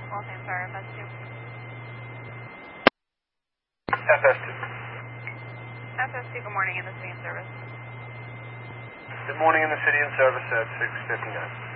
Los Angeles, FS2. FS2. FS2, good morning in the city in service. Good morning in the city in service at 6:59.